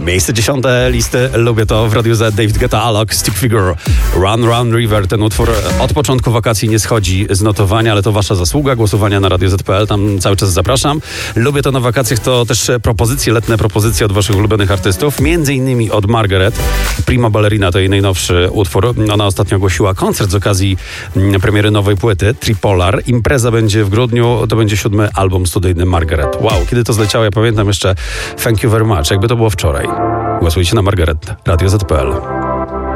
Miejsce 10 listy Lubię to w Radiu Z. David Guetta, Alok, Stick Figure, Run Run River. Ten utwór od początku wakacji nie schodzi z notowania, ale to wasza zasługa. Głosowania na Radio Z.pl, tam cały czas zapraszam. Lubię to na wakacjach, to też propozycje, letnie propozycje od waszych ulubionych artystów. Między innymi od Margaret. Prima Ballerina to jej najnowszy utwór. Ona ostatnio ogłosiła koncert z okazji premiery nowej płyty Tripolar. Impreza będzie w grudniu, to będzie 7. album studyjny Margaret. Wow, kiedy to zleciało, ja pamiętam jeszcze Thank You Very Much, jakby to było wczoraj. Głosujcie na Margaret, Radio Z.pl.